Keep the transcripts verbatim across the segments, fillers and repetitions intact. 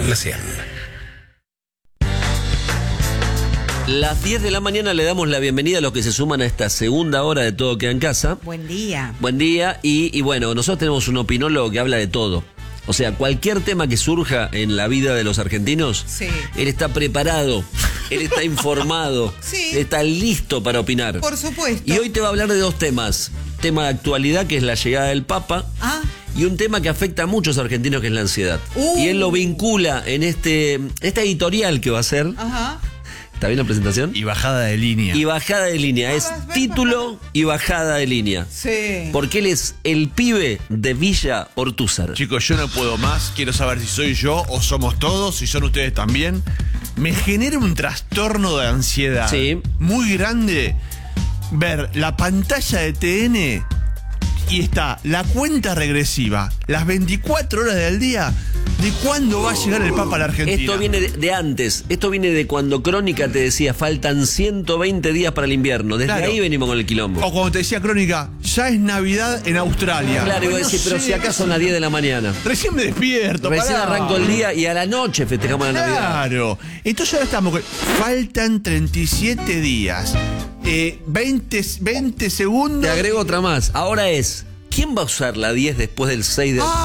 La cien. Las diez de la mañana le damos la bienvenida a los que se suman a esta segunda hora de Todo Queda en Casa. Buen día. Buen día. Y, y bueno, nosotros tenemos un opinólogo que habla de todo. O sea, cualquier tema que surja en la vida de los argentinos, Sí. él está preparado, él está informado, Sí. está listo para opinar. Por supuesto. Y hoy te va a hablar de dos temas. Tema de actualidad, que es la llegada del Papa. Ah. Y un tema que afecta a muchos argentinos, que es la ansiedad. Uh. Y él lo vincula en este esta editorial que va a hacer. Ajá. ¿Está bien la presentación? Y bajada de línea. Y bajada de línea. Es título y bajada de línea. Sí. Porque él es el pibe de Villa Ortúzar. Chicos, yo no puedo más. Quiero saber si soy yo o somos todos, si son ustedes también. Me genera un trastorno de ansiedad Sí. muy grande ver la pantalla de T N y está la cuenta regresiva, las veinticuatro horas del día, de cuándo va a llegar el Papa a la Argentina. Esto viene de, de antes. Esto viene de cuando Crónica te decía faltan ciento veinte días para el invierno. Desde Claro. ahí venimos con el quilombo. O cuando te decía Crónica, ya es Navidad en Australia. Claro, iba a No decir, pero sé, si acá son las diez de la mañana. Recién me despierto. Recién pará. arrancó el día y a la noche festejamos la Navidad. Claro. Entonces ahora estamos con... Faltan treinta y siete días. Eh, veinte, veinte segundos. Te agrego otra más. Ahora es, ¿quién va a usar la diez después del seis de octubre?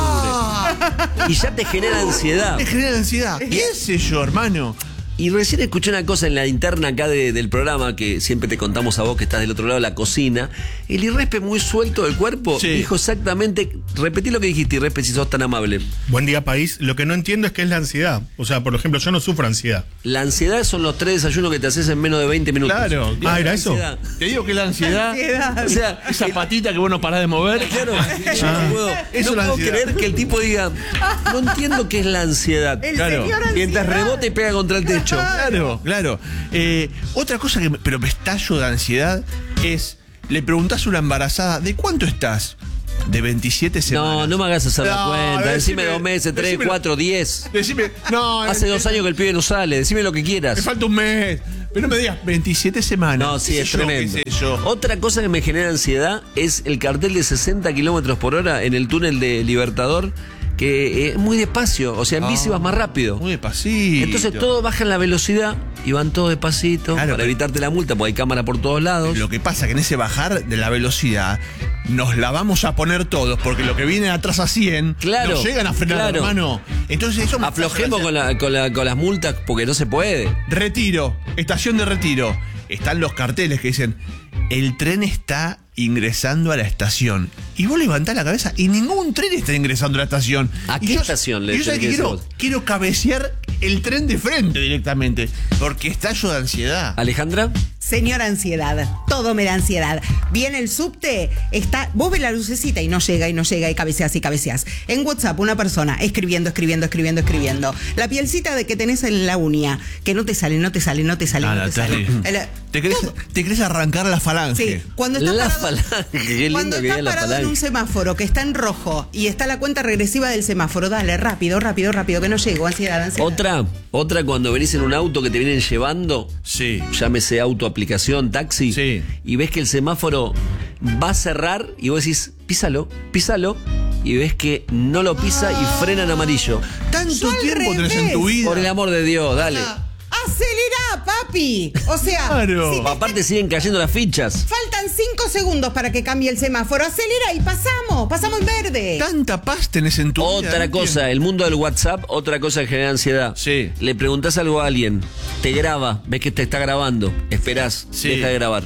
Ah, Y ya te genera ansiedad. me genera ansiedad. ¿Qué sé yo, hermano? Y recién escuché una cosa en la interna acá de- del programa, que siempre te contamos a vos que estás del otro lado de la cocina. El Irrespe, muy suelto del cuerpo, Sí. dijo exactamente, repetí lo que dijiste, Irrespe, si sos tan amable. Buen día, país. Lo que no entiendo es qué es la ansiedad. O sea, por ejemplo, yo no sufro ansiedad. La ansiedad son los tres desayunos que te haces en menos de veinte minutos. Claro. Ah, ¿era eso? Ansiedad. Te digo que la ansiedad. Ansiedad. O sea, Esa patita que vos no parás de mover. claro, yo no puedo, Eso no es la puedo ansiedad. creer que el tipo diga, no entiendo qué es la ansiedad. El Claro. señor Mientras ansiedad. rebota y pega contra el techo. Claro, claro. Eh, otra cosa que me, pero me estallo de ansiedad es, le preguntás a una embarazada, ¿de cuánto estás? De veintisiete semanas. No, no me hagas hacer la No, cuenta. Decime, decime- dos meses, tres, decime- cuatro, diez. Decime, no. Hace eh, dos años que el pibe no sale. Decime lo que Me quieras. falta un mes. Pero no me digas veintisiete semanas. No, sí, ¿Qué es sé yo, tremendo. qué sé yo? Otra cosa que me genera ansiedad es el cartel de sesenta kilómetros por hora en el túnel de Libertador, que es muy despacio. O sea, en bici Ah, vas más rápido. Muy despacito. Entonces todos bajan la velocidad y van todos despacito Claro, para pero- evitarte la multa, porque hay cámara por todos lados. Lo que pasa que en ese bajar de la velocidad nos la vamos a poner todos, porque lo que viene atrás a cien Claro, nos llegan a frenar, claro. hermano. Entonces eso me Aflojemos hace con, la- con, la- con las multas porque no se puede. Retiro, estación de Retiro. Están los carteles que dicen, el tren está ingresando a la estación. Y vos levantás la cabeza y ningún tren está ingresando a la estación. ¿A Y qué yo- estación le y yo sabés tenés que que quiero, decir vos? quiero cabecear el tren de frente directamente, porque estallo de ansiedad. Alejandra, Señora ansiedad, todo me da ansiedad. Viene el subte, está, vos ves la lucecita y no llega y no llega y cabeceas y cabeceas. En WhatsApp una persona escribiendo, escribiendo, escribiendo, escribiendo. La pielcita de que tenés en la uña, que no te sale, no te sale, no te sale, Ah, no la te sale. terrible. El- Te querés, te querés arrancar la falange. Sí, cuando estás la parado, falange. Qué lindo cuando que estás diga la parado en falange. un semáforo que está en rojo y está la cuenta regresiva del semáforo, dale, rápido, rápido, rápido, que no llego, ansiedad, ansiedad. Otra, otra cuando venís en un auto que te vienen llevando, Sí. llámese auto, aplicación, taxi, Sí. y ves que el semáforo va a cerrar y vos decís, písalo, písalo, y ves que no lo pisa y frena en amarillo. Tanto Yo al tiempo tenés en revés. tu vida. Por el amor de Dios, dale. ¡Acelera, papi! O sea, Claro. si te- Aparte siguen cayendo las fichas. faltan cinco segundos para que cambie el semáforo, acelera y pasamos, pasamos en verde. Tanta paz tenés en tu vida. Otra no cosa, entiendo. el mundo del WhatsApp, otra cosa que genera ansiedad. Sí. Le preguntás algo a alguien, te graba, ves que te está grabando, esperás, Sí. deja de grabar.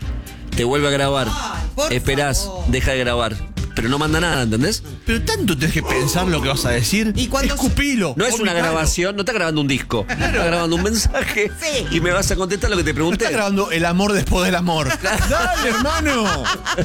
Te vuelve a grabar, Ay, por esperás, favor. deja de grabar. Pero no manda nada, ¿entendés? Pero tanto tenés que pensar lo que vas a decir. Y cuando- Escupilo. No es una vomitalo. grabación, no está grabando un disco, está grabando un mensaje Sí. y me vas a contestar lo que te No pregunté. estás grabando el amor después del amor. Dale, hermano.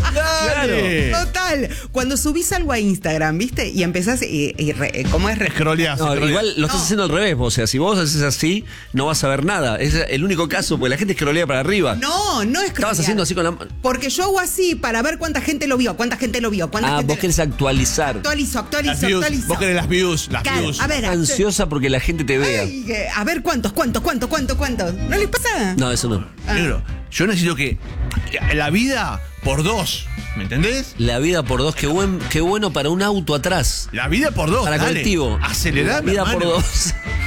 Dale. Total, cuando subís algo a Instagram, ¿viste? Y empezás, y, y re- ¿cómo es? Re- Escroleás, No, escroleás. igual lo estás haciendo al revés, vos. O sea, si vos haces así, no vas a ver nada. Es el único caso, porque la gente escrolea para arriba. No, no es Estabas scrollear. haciendo así con la... Porque yo hago así para ver cuánta gente lo vio, cuánta gente lo vio, cuánta Ah, gente vos querés actualizar. Actualizo, Las actualizo, views. actualizo. Vos querés las views. Las Claro, views. a ver, Ansiosa porque la gente te vea. ay, eh, a ver cuántos, cuántos, cuántos, cuántos, cuántos. ¿No les pasa? No, eso no. Negro, yo necesito que la vida por dos. ¿Me entendés? La vida por dos, qué, buen, qué bueno para un auto atrás. La vida por dos. Para dale. colectivo. Acelerá, La vida hermano. por dos.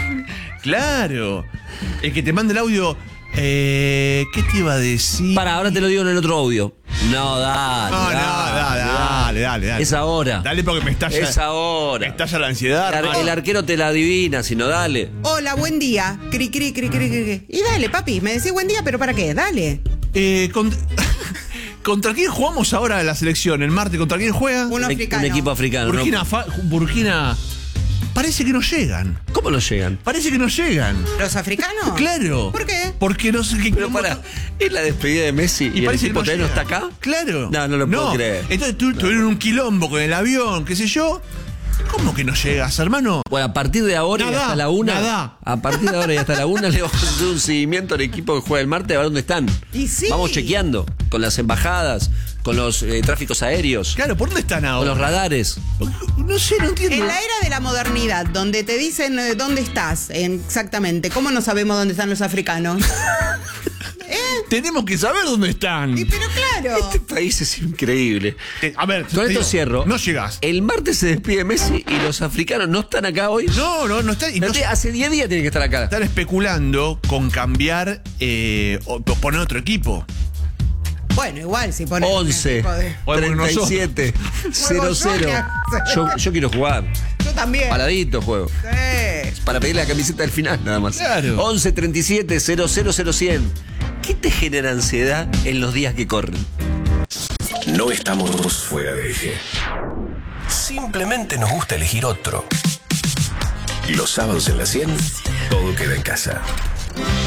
Claro. El que te manda el audio. Eh, ¿Qué te iba a decir? Para, ahora te lo digo en el otro audio. No, dale. No, no, dale, dale, dale, dale, dale. Es ahora. Dale porque me estalla. Es ahora. Me estalla la ansiedad. El, ar- hermano. el arquero te la adivina, si no, dale. Hola, buen día. Cri, cri, cri, cri, cri, cri. Y dale, papi, me decís buen día, pero ¿para qué? Dale. Eh, con- ¿Contra quién jugamos ahora la selección? ¿El martes contra quién juega? Un Un, africano. un equipo africano. ¿no? Burkina, Fa- Burkina. Parece que no llegan. ¿Cómo no llegan? Parece que no llegan. ¿Los africanos? Claro. ¿Por qué? Porque no sé qué. Pero para, ¿es la despedida de Messi y, el parece que equipo todavía no está llegan. acá? Claro. No, no lo puedo creer. Entonces tu- tuvieron un quilombo con el avión, qué sé yo. ¿Cómo que no llegas, hermano? Bueno, a partir de ahora y Nada, hasta la una. nada. A partir de ahora y hasta la una le vamos a hacer un seguimiento al equipo que juega el martes a ver dónde están. Y sí. Vamos chequeando con las embajadas, con los eh, tráficos aéreos, Claro, ¿por dónde están con ahora? los radares. No sé, no entiendo. En la era de la modernidad, donde te dicen eh, dónde estás, en- exactamente, ¿cómo no sabemos dónde están los africanos? Tenemos que saber dónde están. Y, pero claro. Este país es increíble. Eh, a ver, Con te esto digo, cierro. No llegas. El martes se despide Messi y los africanos no están acá hoy. No, no, no están. Y no Fíjate, hace diez días tienen que estar acá. están especulando con cambiar eh, o o poner otro equipo. Bueno, igual, si pones. once, treinta y siete, cero cero. Yo, yo quiero jugar. Yo también. Paladito juego. Sí. Para pedir la camiseta del final, nada más. Claro. once, treinta y siete, cero cero cero cien. ¿Qué te genera ansiedad en los días que corren? No estamos fuera de eje. Simplemente nos gusta elegir otro. Los sábados en la cien, todo queda en casa.